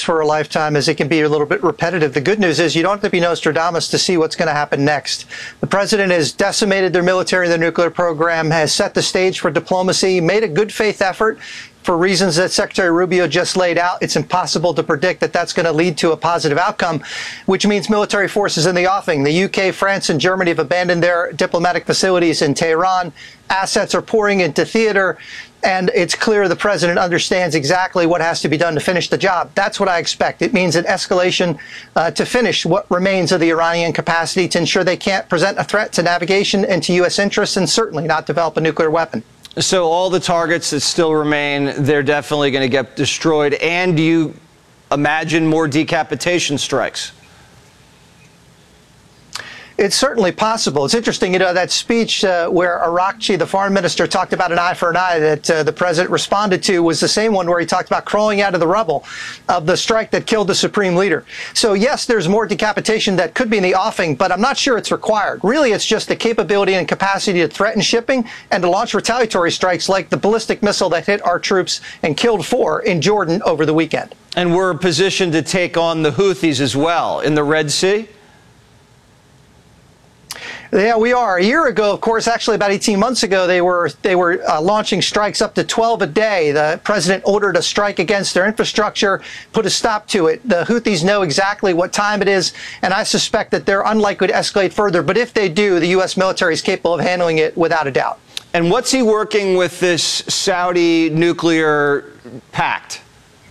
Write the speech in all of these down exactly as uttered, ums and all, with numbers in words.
feast for a lifetime, as it can be a little bit repetitive. The good news is you don't have to be Nostradamus to see what's going to happen next. The president has decimated their military and their nuclear program, has set the stage for diplomacy, made a good faith effort. For reasons that Secretary Rubio just laid out, it's impossible to predict that that's going to lead to a positive outcome, which means military forces in the offing. The U K, France, and Germany have abandoned their diplomatic facilities in Tehran. Assets are pouring into theater, and it's clear the president understands exactly what has to be done to finish the job. That's what I expect. It means an escalation uh, to finish what remains of the Iranian capacity to ensure they can't present a threat to navigation and to U S interests, and certainly not develop a nuclear weapon. So all the targets that still remain, they're definitely going to get destroyed. And do you imagine more decapitation strikes? It's certainly possible. It's interesting, you know, that speech uh, where Arakchi, the foreign minister, talked about an eye for an eye that uh, the president responded to was the same one where he talked about crawling out of the rubble of the strike that killed the supreme leader. So, yes, there's more decapitation that could be in the offing, but I'm not sure it's required. Really, it's just the capability and capacity to threaten shipping and to launch retaliatory strikes like the ballistic missile that hit our troops and killed four in Jordan over the weekend. And we're positioned to take on the Houthis as well in the Red Sea? Yeah, we are. A year ago, of course, actually about eighteen months ago, they were they were uh, launching strikes up to twelve a day. The president ordered a strike against their infrastructure, put a stop to it. The Houthis know exactly what time it is, and I suspect that they're unlikely to escalate further. But if they do, the U S military is capable of handling it without a doubt. And what's he working with this Saudi nuclear pact?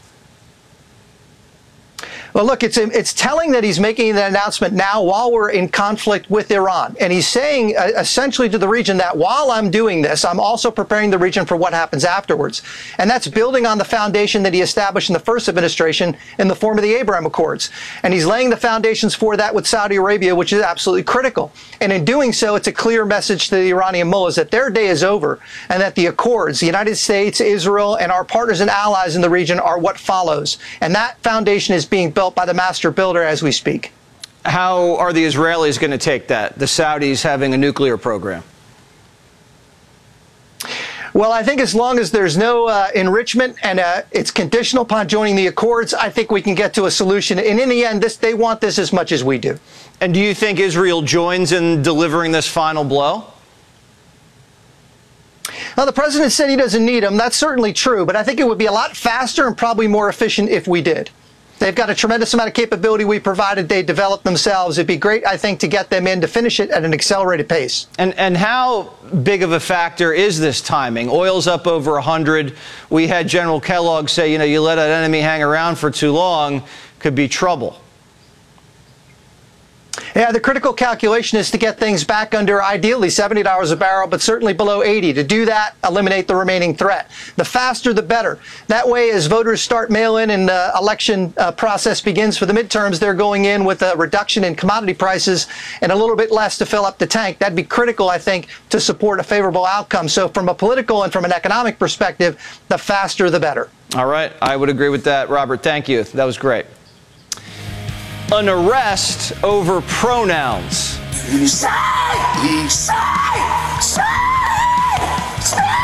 Well, look, it's it's telling that he's making that announcement now while we're in conflict with Iran. And he's saying uh, essentially to the region that while I'm doing this, I'm also preparing the region for what happens afterwards. And that's building on the foundation that he established in the first administration in the form of the Abraham Accords. And he's laying the foundations for that with Saudi Arabia, which is absolutely critical. And in doing so, it's a clear message to the Iranian mullahs that their day is over and that the Accords, the United States, Israel, and our partners and allies in the region are what follows. And that foundation is being built by the master builder as we speak. How are the Israelis going to take that, the Saudis having a nuclear program? Well, I think as long as there's no uh, enrichment and uh, it's conditional upon joining the Accords, I think we can get to a solution. And in the end, this, they want this as much as we do. And do you think Israel joins in delivering this final blow? Well, the president said he doesn't need them. That's certainly true. But I think it would be a lot faster and probably more efficient if we did. They've got a tremendous amount of capability we provided. They developed themselves. It'd be great, I think, to get them in to finish it at an accelerated pace. And and how big of a factor is this timing? Oil's up over one hundred. We had General Kellogg say, you know, you let an enemy hang around for too long, could be trouble. Yeah, the critical calculation is to get things back under ideally seventy dollars a barrel, but certainly below eighty. To do that, eliminate the remaining threat. The faster, the better. That way, as voters start mail-in and the election uh, process begins for the midterms, they're going in with a reduction in commodity prices and a little bit less to fill up the tank. That'd be critical, I think, to support a favorable outcome. So from a political and from an economic perspective, the faster, the better. All right. I would agree with that, Robert. Thank you. That was great. An arrest over pronouns. Say, say, say, say.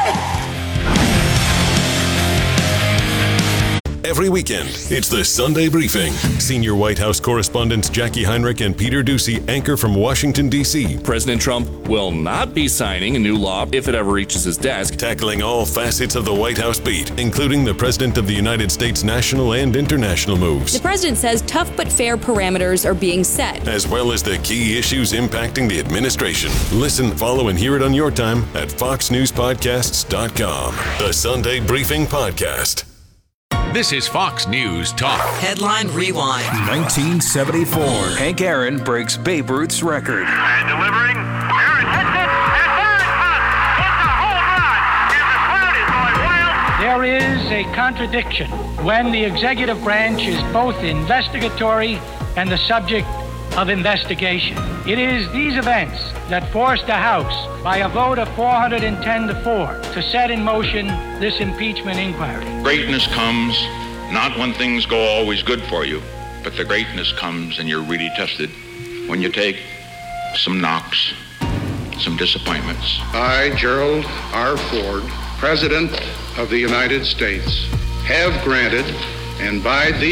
Every weekend, it's the Sunday Briefing. Senior White House correspondents Jackie Heinrich and Peter Doocy anchor from Washington, D C President Trump will not be signing a new law if it ever reaches his desk. Tackling all facets of the White House beat, including the President of the United States national and international moves. The president says tough but fair parameters are being set, as well as the key issues impacting the administration. Listen, follow, and hear it on your time at fox news podcasts dot com. The Sunday Briefing Podcast. This is Fox News Talk. Headline Rewind. nineteen seventy-four. Hank Aaron breaks Babe Ruth's record. And delivering. Aaron hits it. And there it comes. It's a home run. And the crowd is going wild. There is a contradiction when the executive branch is both investigatory and the subject of investigation. It is these events that forced the House, by a vote of four hundred ten to four, to set in motion this impeachment inquiry. Greatness comes not when things go always good for you, but the greatness comes and you're really tested when you take some knocks, some disappointments. I, Gerald R. Ford, President of the United States, have granted and by the